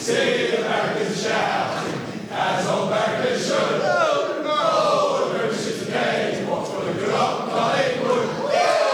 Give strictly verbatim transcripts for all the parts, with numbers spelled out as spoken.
See Americans shout, as all Americans should. Oh, no, the British is the game. What's for the good of Collingwood?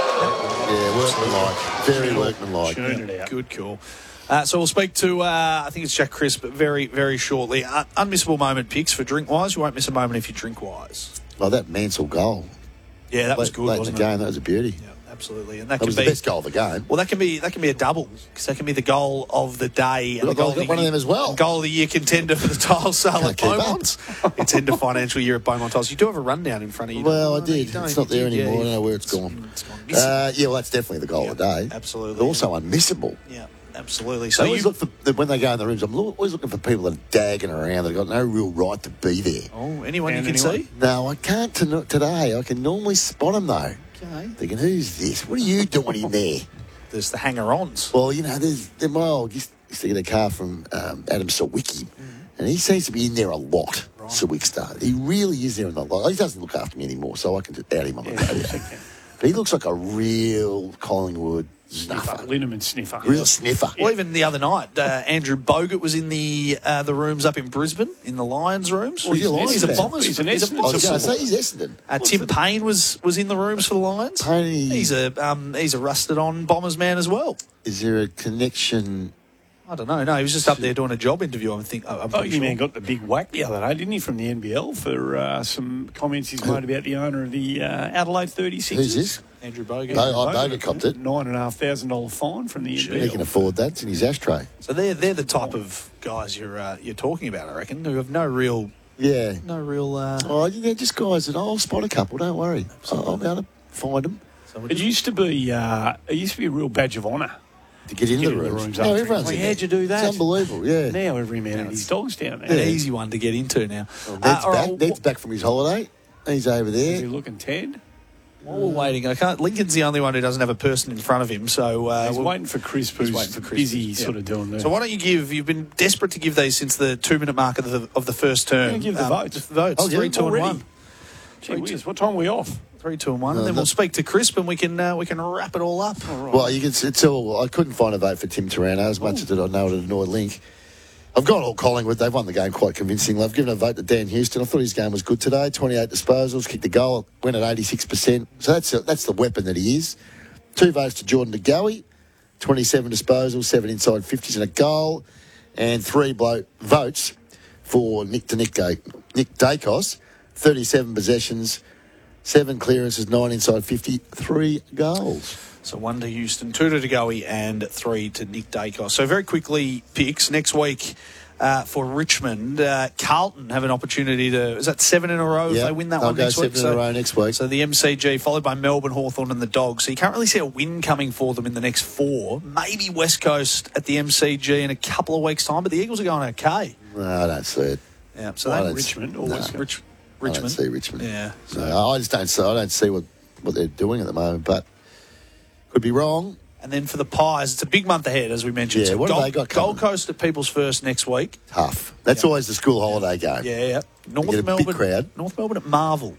Yeah, workmanlike. Very workmanlike. Tune it out. Good call. Uh, so we'll speak to, uh, I think it's Jack Crisp, very, very shortly. Uh, unmissable moment picks for drink-wise. You won't miss a moment if you drink-wise. Oh, that Mansell goal. Yeah, that was late, good, late wasn't in the it? game, that was a beauty. Yeah, absolutely. And that, That can was be the best goal of the game. Well, that can be that can be a double because that can be the goal of the day. And We've the got goal one of them as well. Goal of the year contender for the tile sale Can't at keep up. Beaumont. It's end of financial year at Beaumont Tiles. You do have a rundown in front of you. Well, I don't you? did. No, you It's not don't. there You did, anymore. yeah. I don't know where it's It's- gone. it's gone missing. Uh, yeah, well, that's definitely the goal of the day. Absolutely. But also unmissable. Yeah, absolutely. So So I always you, look for, when they go in the rooms, I'm lo- always looking for people that are dagging around that have got no real right to be there. oh, anyone And you can anyone? see? No, I can't to, today. I can normally spot them, though. Okay. Thinking, who's this? What are you doing in there? There's the hanger-ons. Well, you know, there's, there's my old used used to get a car from um, Adam Sawicki, and he seems to be in there a lot, right. Sawicki. He really is there in a lot. He doesn't look after me anymore, so I can just out him on the radio. But he looks like a real Collingwood snuffer. Linneman sniffer. Real sniffer. Well, even the other night, uh, Andrew Bogut was in the uh, the rooms up in Brisbane, in the Lions rooms. Well, he's a Lions he's a fan. Bombers. He's an he's a Essendon I was Bombers going to say supporter. he's Essendon. Uh, Tim Payne was, was in the rooms for the Lions. Payne- He's a um, he's a rusted on Bombers man as well. Is there a connection? I don't know. No, he was just up there doing a job interview. I think. I'm Oh, pretty you sure. man got the big whack the other day, didn't he, from the N B L for uh, some comments he's made about the owner of the uh, Adelaide thirty-sixers? Who's this? Andrew Bogut. No, I Bogut copped it. Nine and a half thousand dollar fine from the N B L. He can afford that. It's in his ashtray. So they're they're the type of guys you're uh, you're talking about, I reckon, who have no real Yeah. no real. Uh, Oh, yeah, just guys that I'll spot a couple. Don't worry. I'll, I'll be able to find them so It used to be uh, it used to be a real badge of honour. to get into Get the in the rooms. rooms No, after everyone's it. in How'd there. you do that? It's unbelievable. Yeah. Now every man and his dog's down there. an Yeah. easy one to get into now. Well, Uh, Ned's all back. right, Ned's back from his holiday. He's over Is he there. looking Ted? While we're waiting, I can't. Lincoln's the only one who doesn't have a person in front of him, so uh, He's we'll- waiting for Chris, he's who's waiting for Chris. busy Yeah. sort of doing that. So why don't you give? You've been desperate to give these since the two-minute mark of the of the first term. Yeah, give the votes. just Votes. Oh, yeah, three, two, already? and one. Gee whiz, what time are we off? Three, two, and one. No, and then we'll that- speak to Crisp, and we can uh, we can wrap it all up. Well, you can s- tell I couldn't find a vote for Tim Taranto as much as I know it annoyed Link. I've got all Collingwood. They've won the game quite convincingly. I've given a vote to Dan Houston. I thought his game was good today. twenty-eight disposals, kicked a goal, went at eighty-six percent. So that's a, that's the weapon that he is. Two votes to Jordan DeGoey, twenty-seven disposals, seven inside fifties and a goal, and three bloke votes for Nick to Nick, Day, Nick Dacos, thirty-seven possessions, seven clearances, nine inside fifty, three goals. So one to Houston, two to DeGoey, and three to Nick Dacos. So very quickly, picks next week uh, for Richmond. Uh, Carlton have an opportunity to. Is that seven in a row? If Yeah, they win that they'll one go next week. seven in a row next week. So the M C G followed by Melbourne, Hawthorn, and the Dogs. So you can't really see a win coming for them in the next four. Maybe West Coast at the M C G in a couple of weeks' time. But the Eagles are going okay. No, I don't see it. Yeah. So I they don't Richmond or No. West Coast? Rich, I don't Richmond. see Richmond. Yeah. No, I just don't see. I don't see what, what they're doing at the moment, but could be wrong. And then for the Pies, it's a big month ahead, as we mentioned. Yeah, So what have Gold, they got coming? Gold Coast at People's First next week. Tough. That's Yeah. always the school holiday game. Yeah, yeah. North get a big Melbourne. crowd. North Melbourne at Marvel.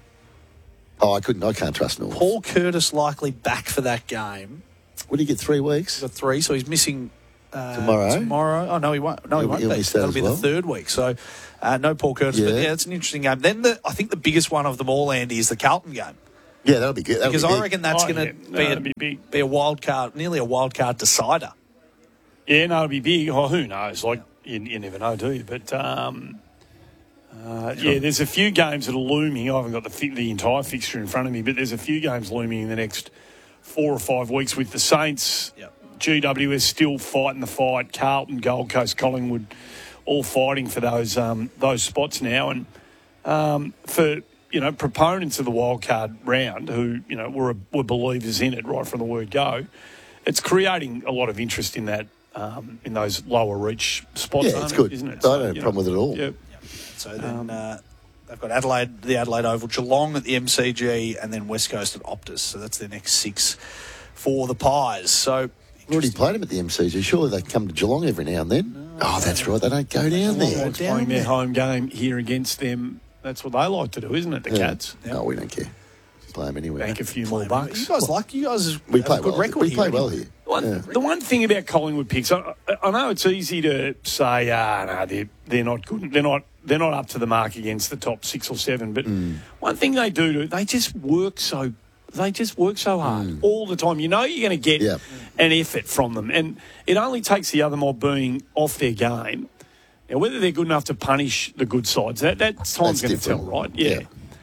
Oh, I couldn't. I can't trust North. Paul Curtis likely back for that game. Would he get three weeks? He's got three, so he's missing uh, Tomorrow? Tomorrow. Oh no, he won't. No, he He'll- won't he'll be. miss that That'll as be well. the third week. So uh, no Paul Curtis. But Yeah. yeah, it's an interesting game. Then the, I think the biggest one of them all, Andy, is the Carlton game. Yeah, that'll be good. That'll Because be I big. reckon that's Oh, going yeah. to No, be, it'll a, be big. be a wild card, nearly a wild card decider. Yeah, no, it'll be big. Oh, who knows? Like, you, you never know, do you? But, um, uh, yeah, there's a few games that are looming. I haven't got the, fi- the entire fixture in front of me, but there's a few games looming in the next four or five weeks with the Saints. Yep. G W S still fighting the fight. Carlton, Gold Coast, Collingwood, all fighting for those um, those spots now. And um, for, you know, proponents of the wildcard round who, you know, were, were believers in it right from the word go, it's creating a lot of interest in that, um, in those lower reach spots, Yeah, aren't it's it? good. Isn't it? I So, don't have a you problem with it at all. Yeah. So then uh, they've got Adelaide, the Adelaide Oval, Geelong at the M C G, and then West Coast at Optus. So that's their next six for the Pies. So We already played him at the M C G. Surely they come to Geelong every now and then. Oh, that's right. They don't go down there. It's playing their home game here against them. That's what they like to do, isn't it? The Yeah. Cats. No, we don't care. Play them anywhere. Bank a few more you bucks. guys like you guys We have play a good well. record We here play anyway. well here. One, Yeah. The one thing about Collingwood picks, I, I know it's easy to say, ah, no, they're they're not good. They're not they're not up to the mark against the top six or seven. But Mm. one thing they do, do, they just work so they just work so hard Mm. all the time. You know you're going to get Yep. an effort from them, and it only takes the other mob being off their game. Now, whether they're good enough to punish the good sides, that that time's That's going to tell, different. right? Yeah.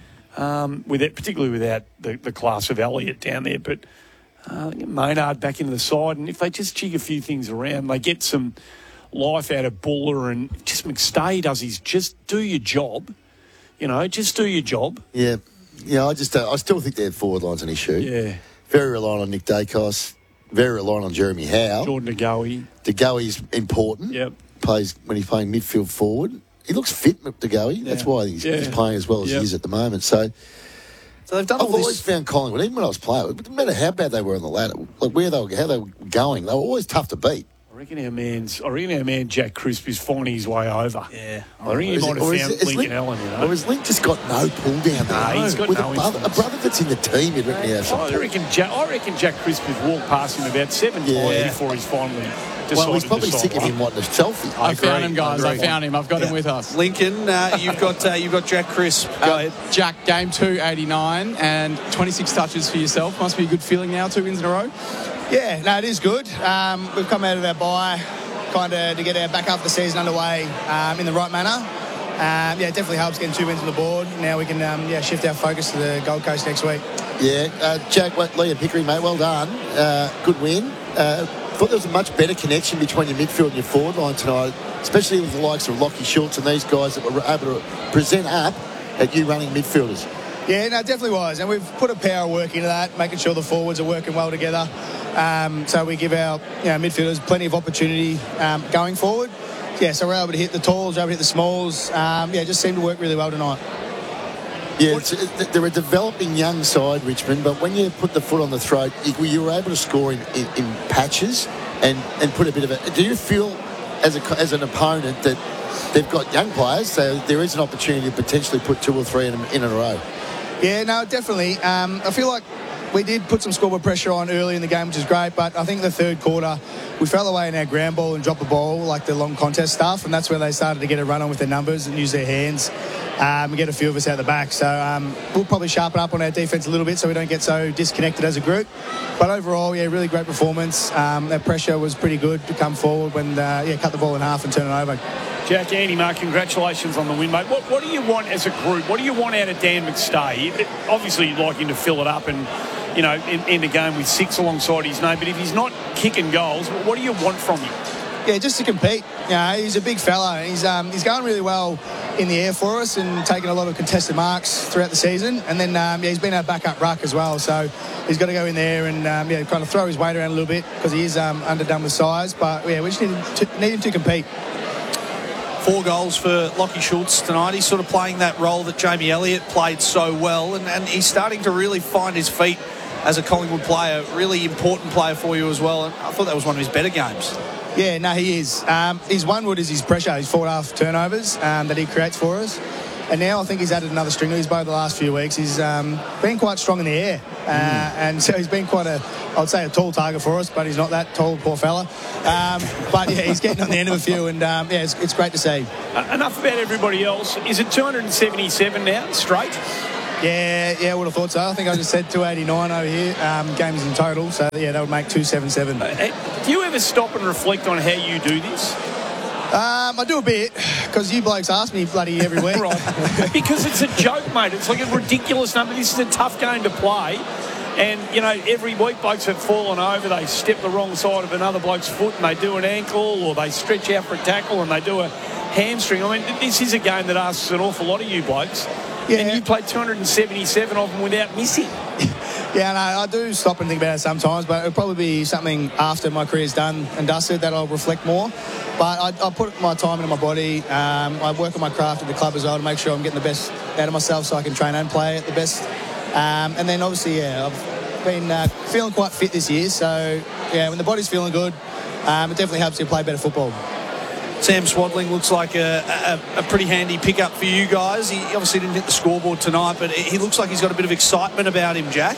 Um, with it, particularly without the, the class of Elliott down there, but. Uh, get Maynard back into the side, and if they just jig a few things around, they get some life out of Buller, and just McStay does his just do your job, you know, just do your job. Yeah. Yeah, I just uh, I still think their forward line's an issue. Yeah. Very reliant on Nick Dacos. Very reliant on Jeremy Howe. Jordan DeGoey. DeGoey's important. Yep. Plays when he's playing midfield forward. He looks fit, DeGoey. That's Yeah. why he's, Yeah. he's playing as well as Yep. he is at the moment. So So they've done I've all always this. found Collingwood, even when I was playing, it didn't matter how bad they were on the ladder, like where they were, how they were going, they were always tough to beat. I reckon our man's, I reckon our man Jack Crisp is finding his way over. Yeah. I reckon he Is might it- or have is found it- is Lincoln Link- Allen, you Or know. has Link just got no pull down there? Nah, he's got With no a, brother, a influence. brother that's in the team, you'd reckon he'd have some I pull. reckon Jack, I reckon Jack Crisp has walked past him about seven Yeah. times before he's finally decided Well, he's probably to sick of decide, him wanting a selfie. I agree, found him, guys. I I, agree. found him. I've got him with us. Lincoln, uh, you've got uh, you've got Jack Crisp. Go Uh, ahead. Jack, game two, eighty-nine, and twenty-six touches for yourself. Must be a good feeling now, two wins in a row. Yeah, no, it is good. Um, we've come out of our bye kind of to get our back half of the season underway um, in the right manner. Um, yeah, it definitely helps getting two wins on the board. Now we can um, yeah shift our focus to the Gold Coast next week. Yeah, uh, Jack, well, Liam Pickering, mate, well done. Uh, good win. Uh, thought there was a much better connection between your midfield and your forward line tonight, especially with the likes of Lockie Schultz and these guys that were able to present up at you running midfielders. Yeah, no, it definitely was. And we've put a power of work into that, making sure the forwards are working well together. Um, so we give our you know, midfielders plenty of opportunity um, going forward. Yeah, so we're able to hit the talls, we're able to hit the smalls. Um, yeah, it just seemed to work really well tonight. Yeah, it's, it, they're a developing young side, Richmond, but when you put the foot on the throat, you, you were able to score in, in, in patches and, and put a bit of a... Do you feel, as, a, as an opponent, that they've got young players, so there is an opportunity to potentially put two or three in, in a row? Yeah, no, definitely. Um, I feel like we did put some scoreboard pressure on early in the game, which is great, but I think the third quarter we fell away in our ground ball and dropped the ball, like the long contest stuff, and that's where they started to get a run on with their numbers and use their hands um, and get a few of us out the back. So um, we'll probably sharpen up on our defence a little bit so we don't get so disconnected as a group. But overall, yeah, really great performance. Um, that pressure was pretty good to come forward when, uh, yeah, cut the ball in half and turn it over. Jack, Andy, Mark, congratulations on the win, mate. What, what do you want as a group? What do you want out of Dan McStay? It- obviously, you'd like him to fill it up and, you know, end, end a game with six alongside his name. But if he's not kicking goals, what do you want from him? Yeah, just to compete. You know, he's a big fella. He's um, he's going really well in the air for us and taking a lot of contested marks throughout the season. And then um, yeah, he's been our backup ruck as well. So he's got to go in there and um, yeah, kind of throw his weight around a little bit because he is um, underdone with size. But yeah, we just need him to, need him to compete. Four goals for Lockie Schultz tonight. He's sort of playing that role that Jamie Elliott played so well, and, and he's starting to really find his feet as a Collingwood player. Really important player for you as well. And I thought that was one of his better games. Yeah, no, he is. Um, his one wood is his pressure, his four and a half turnovers um, that he creates for us. And now I think he's added another string to his bow the last few weeks. He's um, been quite strong in the air. Uh, mm. And so he's been quite a, I'd say, a tall target for us, but he's not that tall, poor fella. Um, but yeah, he's getting on the end of a few, and um, yeah, it's, it's great to see. Uh, enough about everybody else. Is it two hundred seventy-seven now, straight? Yeah, yeah, I would have thought so. I think I just said two eighty-nine over here, um, games in total. So yeah, that would make two seventy-seven. Uh, do you ever stop and reflect on how you do this? Um, I do a bit, because you blokes ask me bloody every week. Right. Because it's a joke, mate. It's like a ridiculous number. This is a tough game to play. And, you know, every week blokes have fallen over. They step the wrong side of another bloke's foot and they do an ankle, or they stretch out for a tackle and they do a hamstring. I mean, this is a game that asks an awful lot of you blokes. Yeah. And you played two hundred seventy-seven of them without missing. Yeah, no, I do stop and think about it sometimes, but it'll probably be something after my career's done and dusted that I'll reflect more. But I, I put my time into my body. Um, I work on my craft at the club as well to make sure I'm getting the best out of myself so I can train and play at the best. Um, and then obviously, yeah, I've been uh, feeling quite fit this year. So, yeah, when the body's feeling good, um, it definitely helps you play better football. Sam Swadling looks like a, a, a pretty handy pickup for you guys. He obviously didn't hit the scoreboard tonight, but he looks like he's got a bit of excitement about him, Jack.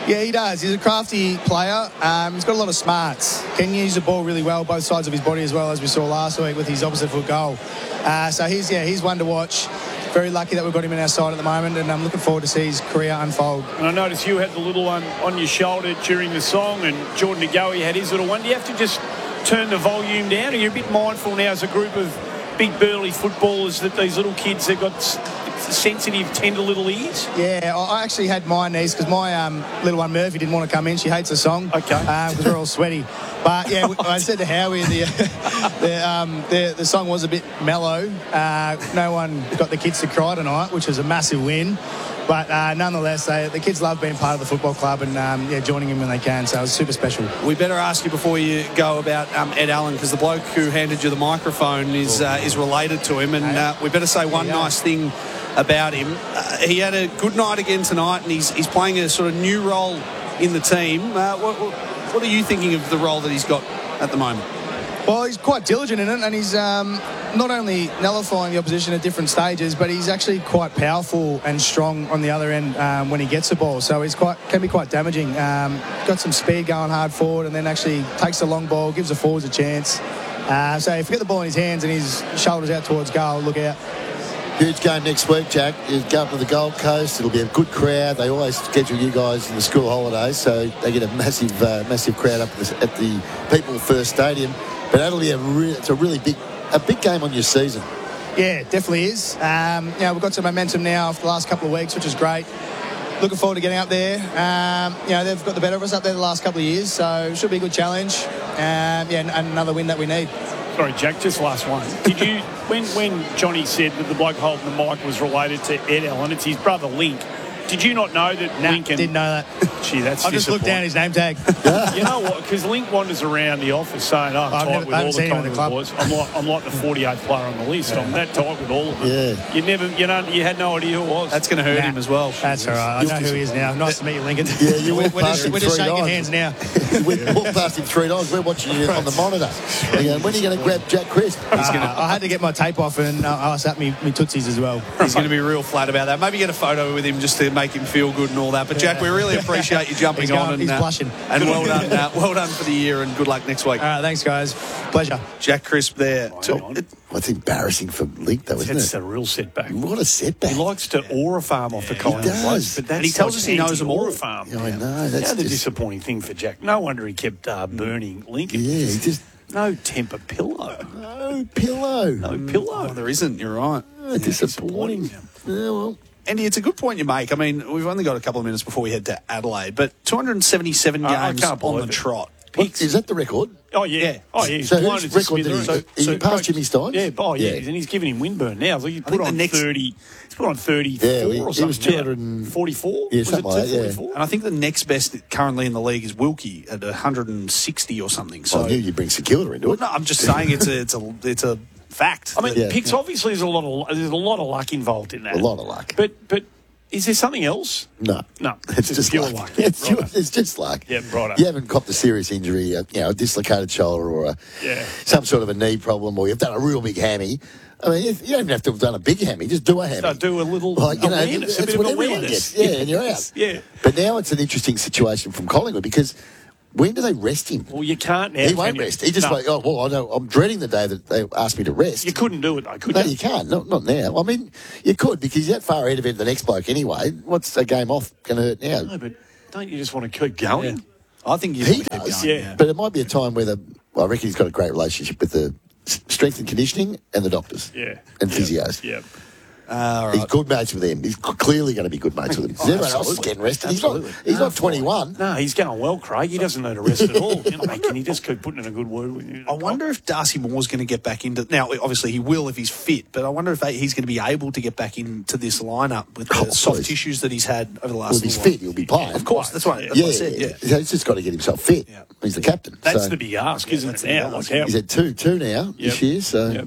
Yeah, he does. He's a crafty player. Um, he's got a lot of smarts. Can use the ball really well, both sides of his body as well, as we saw last week with his opposite foot goal. Uh, so he's yeah, he's one to watch. Very lucky that we've got him in our side at the moment, and I'm looking forward to see his career unfold. And I noticed you had the little one on your shoulder during the song, and Jordan De Goey had his little one. Do you have to just turn the volume down? Are you a bit mindful now as a group of big burly footballers that these little kids have got sensitive, tender little ears? Yeah, I actually had my niece because my um, little one Murphy didn't want to come in. She hates the song. Okay. Because um, we're all sweaty. But yeah, I said to Howie, the the, um, the the song was a bit mellow. Uh, no one got the kids to cry tonight, which was a massive win. But uh, nonetheless, they, the kids love being part of the football club and um, yeah, joining him when they can. So it was super special. We better ask you before you go about um, Ed Allen, because the bloke who handed you the microphone is uh, is related to him, and uh, we better say one nice thing about him. Uh, he had a good night again tonight, and he's he's playing a sort of new role in the team. Uh, what, what are you thinking of the role that he's got at the moment? Well, he's quite diligent in it, and he's um, not only nullifying the opposition at different stages, but he's actually quite powerful and strong on the other end um, when he gets the ball. So he's quite can be quite damaging. Um, got some speed going hard forward, and then actually takes the long ball, gives the forwards a chance. Uh, so if you get the ball in his hands and his shoulders out towards goal, look out. Huge game next week, Jack. You go up to the Gold Coast. It'll be a good crowd. They always schedule you guys in the school holidays, so they get a massive, uh, massive crowd up at the, at the People First Stadium. But that'll be a re- it's a really big, a big game on your season. Yeah, it definitely is. Um, you know, we've got some momentum now after the last couple of weeks, which is great. Looking forward to getting up there. Um, you know, they've got the better of us up there the last couple of years, so it should be a good challenge. Um, yeah, and, and another win that we need. Sorry, Jack, just last one. Did you, when when Johnny said that the bloke holding the mic was related to Ed Allen, it's his brother Link. Did you not know that nah, Link and... didn't know that. Gee, that's I just looked down his name tag. You know what? Because Link wanders around the office saying, oh, I'm I've tight never- with I all haven't the seen him in the Collingwood club. boys. I'm like, I'm like the forty-eighth player on the list. I'm that tight with all of them. Yeah. You never, you know, you had no idea who it was. That's going to hurt Nah, him as well. That's all right. I know who he is now. Nice to meet you, Lincoln. Yeah, you we're, walked we're past just, him we're just three shaking times. hands now. We walked past him three times. We're watching you on the monitor. You know, when are you going to grab Jack Crisp? He's gonna, I had to get my tape off and uh, I was at me, me tootsies as well. He's going to be real flat about that. Maybe get a photo with him just to make him feel good and all that. But Jack, we really appreciate you jumping He's on going- and he's uh, blushing. And well done, uh, well done for the year, and good luck next week. All right, thanks, guys. Pleasure. Jack Crisp there. Hang on. It- That's embarrassing for Link, though, isn't That's it? a real setback. What a setback. He likes to aura farm off the Collingwood does. blokes, but that's And he tells like us he knows them all. anti-aura farm. Yeah, I know. That's That's the just- disappointing thing for Jack. No wonder he kept uh, burning Lincoln. Yeah, he just... No temper pillow. No pillow. No pillow. Oh, there isn't. You're right. Oh, disappointing. Yeah, well... Andy, it's a good point you make. I mean, we've only got a couple of minutes before we head to Adelaide, but two hundred seventy-seven I- I games can't on believe the it. trot. What, is that the record? Oh, yeah. Yeah. Oh, yeah. He's So blown whose as a record did he- smithy. he- he passed Jimmy Stein's? Yeah, oh, yeah. Yeah. And he's giving him Winburn now. So he put think the on next- thirty. He's put on thirty-four Yeah, he- or he something. was two hundred forty-four? Yeah, Was something it like that, yeah. two forty-four? And I think the next best currently in the league is Wilkie at one hundred sixty or something. So I knew you'd bring Sekula into Well, it. no, I'm just saying it's a it's a it's a fact. I mean, Yeah. Picks, obviously, there's a lot of there's a lot of luck involved in that. A lot of luck. But but is there something else? No. No, It's just pure luck. luck. It's, Righto. just, it's just luck. Yeah, righto. You haven't copped a serious injury, a, you know, a dislocated shoulder or a, Yeah. some sort of a knee problem, or you've done a real big hammy. I mean, if, you don't even have to have done a big hammy. Just do a hammy. So do a little Like, you know, awareness, a it's bit what of everyone awareness. gets. Yeah, and you're out. Yeah. But now it's an interesting situation from Collingwood because when do they rest him? Well, you can't now. He can won't you? rest. He just No. like, oh, well, I know, I'm dreading the day that they asked me to rest. You couldn't do it, though, could No, you? you can't. Not, not now. I mean, you could because he's that far ahead of it, the next bloke anyway. What's a game off going to hurt now? No, but don't you just want to keep going? I think you He keep does, going, yeah. but it might be a time where the. Well, I reckon he's got a great relationship with the s- strength and conditioning and the doctors. Yeah. And Yeah. physios. Yeah. Uh, He's good mates with them. He's c- clearly going to be good mates with them. 'Cause everyone else is absolutely. getting rested. Absolutely. He's not. He's No, not twenty-one. No, he's going well, Craig. He doesn't need a rest at all. You know, mate, can he just keep putting in a good word with you? I wonder if Darcy Moore's going to get back into. Now, obviously, he will if he's fit, but I wonder if he's going to be able to get back into this lineup with the Oh, soft please. tissues that he's had over the last. Well, if he's little while. fit, he'll be playing. Of course, that's right. That's Yeah, what I said. Yeah. So he's just got to get himself fit. Yeah. He's the captain. That's so the big ask, isn't it, now? Like how, He's had two, two now this Yep. year. So Yep.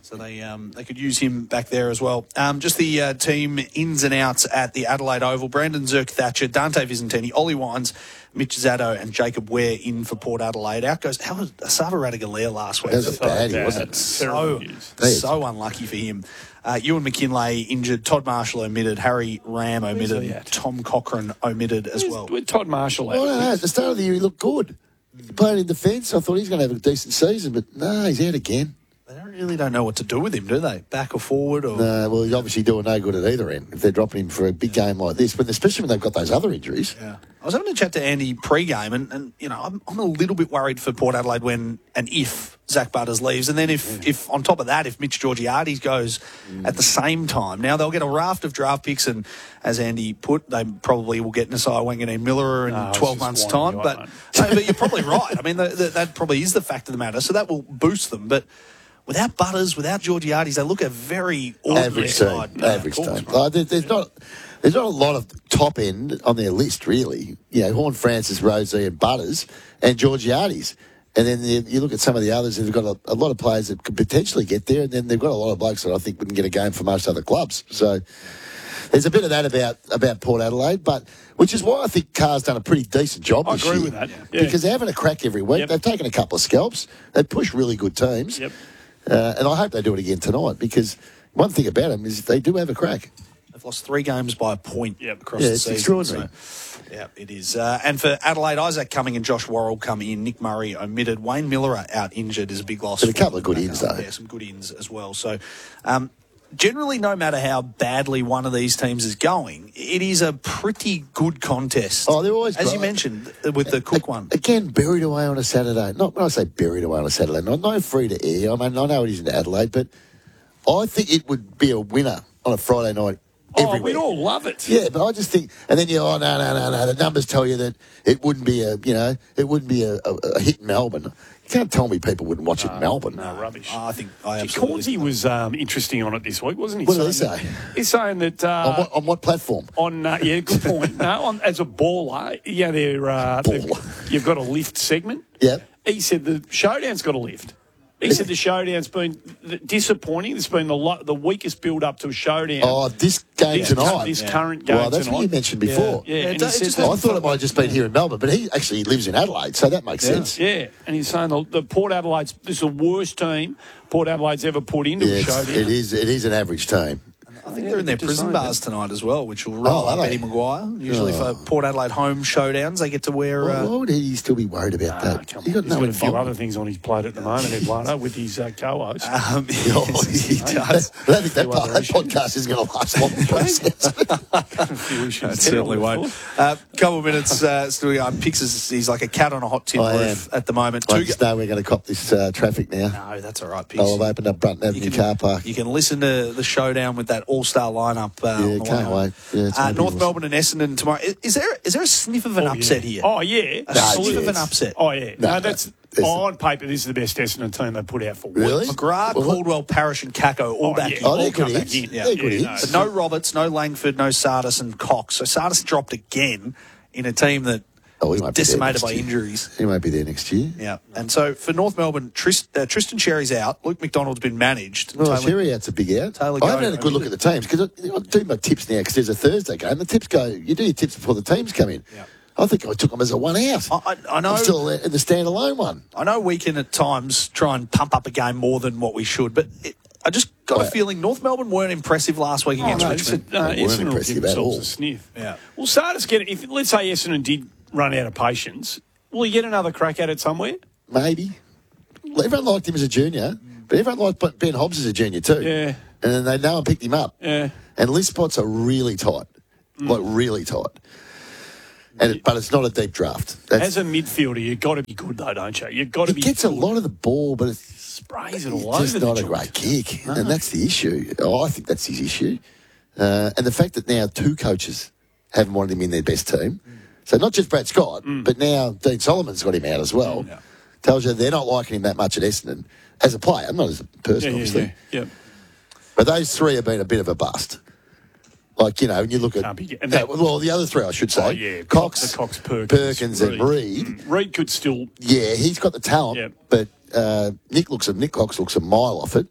So they um, they could use him back there as well. Um, just the uh, team ins and outs at the Adelaide Oval. Brandon Zerk-Thatcher, Dante Visentini, Ollie Wines, Mitch Zaddo and Jacob Ware in for Port Adelaide. Out goes how was Asava Radigalea last week. That was a baddie, bad. wasn't it? So, so unlucky for him. Uh, Ewan McKinlay injured, Todd Marshall omitted, Harry Ram omitted, he at? Tom Cochrane omitted as well. With Todd Marshall. Well, I don't know. At the start of the year, he looked good. He played in defence. I thought he's going to have a decent season, but no, he's out again. They don't really don't know what to do with him, do they? Back or forward? Or No, well, he's obviously doing no good at either end if they're dropping him for a big game like this, but especially when they've got those other injuries. Yeah. I was having a chat to Andy pre-game, and, and you know, I'm, I'm a little bit worried for Port Adelaide when and if Zach Butters leaves, and then if, if on top of that, if Mitch Georgiades goes mm. at the same time. Now they'll get a raft of draft picks, and as Andy put, they probably will get Nasai Wanganeen Miller in no, twelve months' time. But, no, but you're probably right. I mean, the, the, that probably is the fact of the matter. So that will boost them, but. Without Butters, without Georgiades, they look a very ordinary Average side. team. Yeah, Average of course, team. Uh, there, there's not there's not a lot of top end on their list, really. You know, Horn Francis, Rosie and Butters and Georgiades. And then you, you look at some of the others, and they've got a, a lot of players that could potentially get there, and then they've got a lot of blokes that I think wouldn't get a game for most other clubs. So there's a bit of that about, about Port Adelaide, but which is why I think Carr's done a pretty decent job I this agree year. with that. Yeah. Because they're having a crack every week. Yep. They've taken a couple of scalps. They've pushed really good teams. Yep. Uh, and I hope they do it again tonight, because one thing about them is they do have a crack. They've lost three games by a point Yep. across Yeah, the it's season. extraordinary. So, yeah, it is. Uh, and for Adelaide, Isaac Cumming and Josh Worrell come in. Nick Murray omitted. Wayne Miller out injured is a big loss. But a for couple of good them. ins, though. Yeah, some good ins as well. So, um, generally, no matter how badly one of these teams is going, it is a pretty good contest. Oh, they're always As great. you mentioned, with the Cook one. Again, buried away on a Saturday. Not when I say buried away on a Saturday, not no free to air. I mean, I know it isn't Adelaide, but I think it would be a winner on a Friday night. Oh, everywhere. we'd all love it. Yeah, but I just think, and then you, oh no, no, no, no. The numbers tell you that it wouldn't be a, you know, it wouldn't be a, a, a hit in Melbourne. You can't tell me people wouldn't watch it in Melbourne. No, rubbish. Oh, I think I Gee, absolutely. Cornsey was um, interesting on it this week, wasn't he? What did he Saying say? that- He's saying that uh, on, what, on what platform? on uh, yeah, good point. no, on, as a baller, yeah, they're uh, they've- Baller. you've got a lift segment. Yeah. He said the showdown's got a lift. He said the showdown's been disappointing. It's been the lo- the weakest build up to a showdown. Oh, this game this, tonight. This Yeah. current game Well, that's tonight. what you mentioned before. Yeah, Yeah, and it he does- it said just that- I thought it might have just been here in Melbourne, but he actually lives in Adelaide, so that makes sense. Yeah, and he's saying the, the Port Adelaide's this is the worst team Port Adelaide's ever put into Yeah, a it's- showdown. it is. It is an average team. I think they're in their Just prison saying bars tonight as well, which will roll Oh, up are Eddie they? Maguire. Usually Oh. for Port Adelaide home showdowns, they get to wear. Why, Uh, why would he still be worried about Ah, that? come He on. got He's no got a few involvement. other things on his plate at the moment, Eduardo, with his uh, co-host. um, Oh, he does. I don't think that, part, that podcast is going to last long. A few issues It there, certainly I won't. thought. A uh, couple of minutes uh, still going. Pix is he's like a cat on a hot tin I roof am. at the moment. I Two just know we're going to cop this uh, traffic now. No, that's all right, Pix. Oh, I've opened up Brunton Avenue car park. You can listen to the showdown with that all-star lineup. Uh, on Yeah, the can't way home. wait. Yeah, it's uh, gonna be North awesome. Melbourne and Essendon tomorrow. Is, is there is there a sniff of an Oh, upset yeah. here? Oh, yeah. a No, sniff of yes. an upset. Oh, yeah. No, No, that's... there's- Oh, on paper, this is the best Essendon team they put out for weeks. Really? McGrath, Well, Caldwell, Parrish, and Kako all Oh, back yeah. in. Oh, All they're come good back hits. in. They're good Yeah, hits. But no Roberts, no Langford, no Sardis, and Cox. So Sardis dropped again in a team that Oh, he might be there decimated next by year. injuries. He won't be there next year. Yeah, and so for North Melbourne, Trist, uh, Tristan Cherry's out. Luke McDonald's been managed. Well, Taylor- Sherry out's a big out. Taylor I haven't Goad had a good look at the teams because I, I do my tips now because there's a Thursday game. The tips go. You do your tips before the teams come in. Yeah. I think I took them as a one out. I, I, I know. I'm still in the standalone one. I know we can at times try and pump up a game more than what we should, but it, I just got Oh, a yeah. feeling North Melbourne weren't impressive last week Oh, against no, it's a, Richmond. uh, They weren't Essendon will impressive give at themselves all. a sniff. Yeah. Well, Sardis get it. If let's say Essendon did run out of patience, will he get another crack at it somewhere? Maybe. Well, everyone liked him as a junior, but everyone liked Ben Hobbs as a junior too. Yeah. And then they know and picked him up. Yeah. And list spots are really tight, like really tight. And it, but it's not a deep draft. That's, As a midfielder, you've got to be good, though, don't you? You've got to he be gets a good. lot of the ball, but it's Sprays it all It's over just the not a joint. great kick, and that's the issue. Oh, I think that's his issue, uh, and the fact that now two coaches haven't wanted him in their best team. So not just Brad Scott, but now Dean Solomon's got him out as well. Yeah. Tells you they're not liking him that much at Essendon as a player, not as a person, Yeah, yeah, obviously. yeah. yeah. But those three have been a bit of a bust. Like, you know, when you look at... Can't be- and uh, that- well, the other three, I should say. Oh, yeah. Cox, the Cox Perkins, Perkins and Reed. Mm. Reed could still. Yeah, he's got the talent, Yep. but uh, Nick looks a Nick Cox looks a mile off it,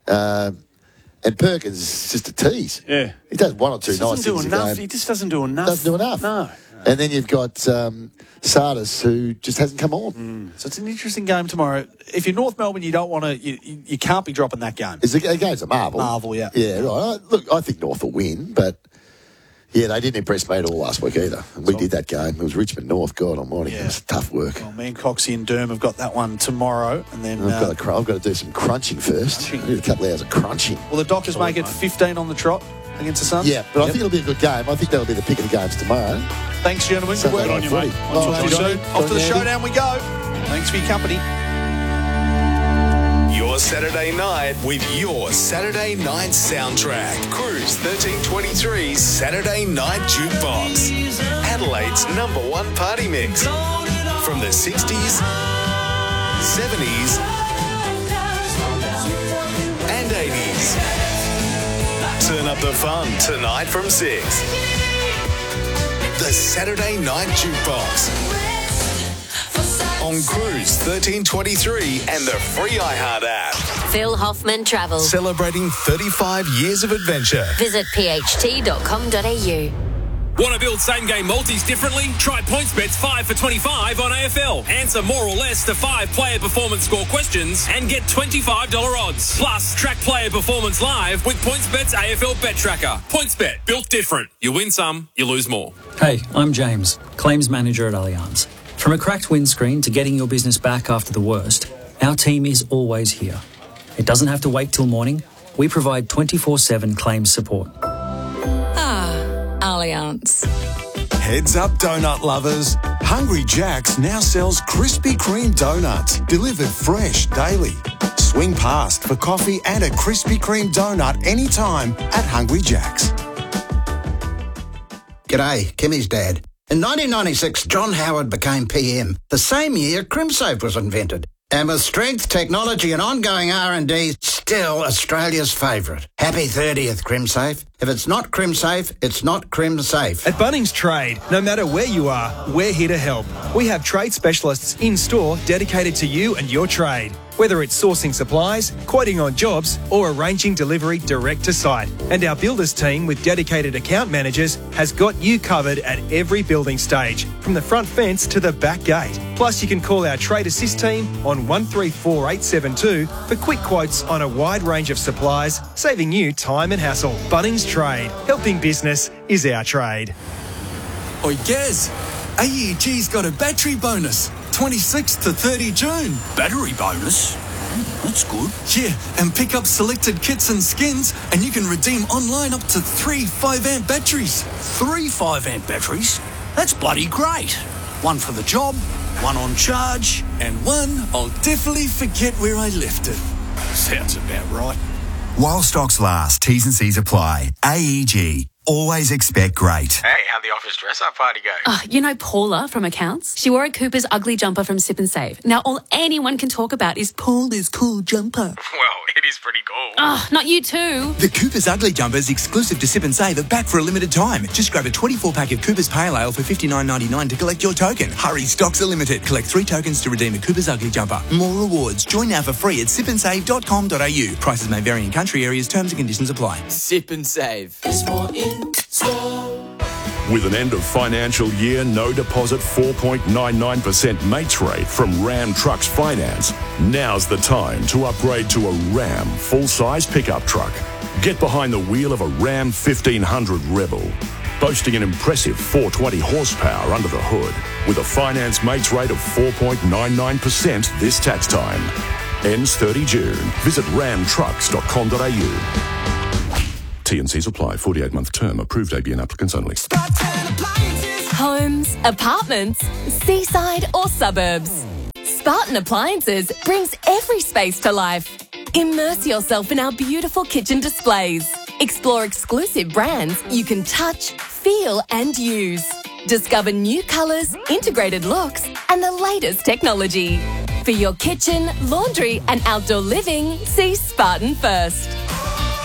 Uh, and Perkins is just a tease. Yeah. He does one or two He nice doesn't do things a enough. game. He just doesn't do enough. Doesn't do enough. No. And then you've got um, Sardis, who just hasn't come on. So it's an interesting game tomorrow. If you're North Melbourne, you don't want to. You, you, you can't be dropping that game. It's a, a game's a marvel. Marvel, yeah. Yeah, right. Look, I think North will win, but yeah, they didn't impress me at all last week either. We did that game. It was Richmond North. God almighty, Yeah. it was tough work. Well, me and Coxie and Derm have got that one tomorrow, and then. I've, Uh, got to, cr- I've got to do some crunching first. Crunching. I need a couple of hours of crunching. will the Dockers make it fifteen on the trot against the Suns? Yeah, but I Yep. think it'll be a good game. I think that'll be the pick of the games tomorrow. Thanks, gentlemen. Good Sunday work. night on you, footy. mate. Well, Talk to you Johnny, soon. Off to the Johnny, showdown we go. Thanks for your company. Your Saturday night with your Saturday night soundtrack. Cruise thirteen twenty-three's Saturday Night Jukebox. Adelaide's number one party mix. From the sixties, seventies, and eighties. Turn up the fun tonight from six. The Saturday Night Jukebox. On Cruise thirteen twenty-three and the free iHeart app. Phil Hoffman Travel. Celebrating thirty-five years of adventure. Visit p h t dot com dot a u. Want to build same-game multis differently? Try PointsBet's five for twenty-five on A F L. Answer more or less to five player performance score questions and get twenty-five dollars odds. Plus, track player performance live with PointsBet's A F L Bet Tracker. PointsBet, built different. You win some, you lose more. Hey, I'm James, Claims Manager at Allianz. From a cracked windscreen to getting your business back after the worst, our team is always here. It doesn't have to wait till morning. We provide twenty-four seven claims support. Ah, Allianz. Heads up, donut lovers. Hungry Jack's now sells Krispy Kreme donuts, delivered fresh daily. Swing past for coffee and a Krispy Kreme donut anytime at Hungry Jack's. G'day, Kimmy's dad. In nineteen ninety-six, John Howard became P M. The same year, CrimSafe was invented. And with strength, technology and ongoing R and D, still Australia's favourite. Happy thirtieth, CrimSafe. If it's not CrimSafe, it's not CrimSafe. At Bunnings Trade, no matter where you are, we're here to help. We have trade specialists in-store dedicated to you and your trade. Whether it's sourcing supplies, quoting on jobs, or arranging delivery direct to site. And our builders team with dedicated account managers has got you covered at every building stage, from the front fence to the back gate. Plus, you can call our Trade Assist team on one three four eight seven two for quick quotes on a wide range of supplies, saving you time and hassle. Bunnings Trade. Helping business is our trade. Oi, Gaz, A E G's got a battery bonus. twenty-sixth to thirty June. Battery bonus? That's good. Yeah, and pick up selected kits and skins, and you can redeem online up to three five amp batteries. Three five amp batteries? That's bloody great. One for the job, one on charge, and one I'll definitely forget where I left it. Sounds about right. While stocks last, T's and C's apply. A E G. Always expect great. Hey, how'd the office dress-up party go? Oh, you know Paula from accounts? She wore a Cooper's ugly jumper from Sip and Save. Now all anyone can talk about is Paula's cool jumper. Well, it is pretty cool. Oh, not you too. The Cooper's Ugly Jumper is exclusive to Sip and Save are back for a limited time. Just grab a twenty-four pack of Cooper's Pale Ale for fifty-nine ninety-nine to collect your token. Hurry, stocks are limited. Collect three tokens to redeem a Cooper's Ugly Jumper. More rewards. Join now for free at sip and save dot com dot a u. Prices may vary in country areas. Terms and conditions apply. Sip and Save. There's more in store. With an end of financial year, no deposit four point nine nine percent mates rate from Ram Trucks Finance, now's the time to upgrade to a Ram full-size pickup truck. Get behind the wheel of a Ram fifteen hundred Rebel, boasting an impressive four hundred twenty horsepower under the hood, with a finance mates rate of four point nine nine percent this tax time. Ends thirty June. Visit ram trucks dot com dot a u. T and C's apply. forty-eight month term. Approved A B N applicants only. Homes, apartments, seaside or suburbs. Spartan Appliances brings every space to life. Immerse yourself in our beautiful kitchen displays. Explore exclusive brands you can touch, feel and use. Discover new colours, integrated looks and the latest technology. For your kitchen, laundry and outdoor living, see Spartan first.